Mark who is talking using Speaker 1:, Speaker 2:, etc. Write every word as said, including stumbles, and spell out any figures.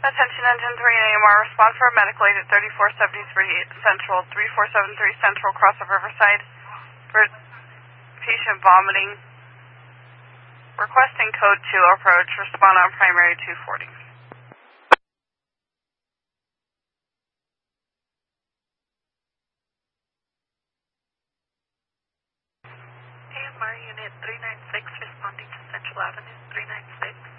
Speaker 1: Attention engine three A M R, respond for a medical aid at thirty-four seventy-three Central, thirty-four seventy-three Central, cross of Riverside, for patient vomiting. Requesting code two approach, respond on primary two forty.
Speaker 2: A M R Unit three nine six responding to Central Avenue, three nine six.